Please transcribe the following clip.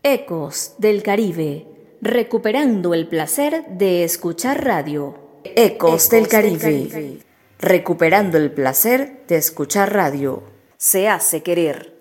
Ecos del Caribe, recuperando el placer de escuchar radio. Ecos del Caribe, recuperando el placer de escuchar radio. Se hace querer.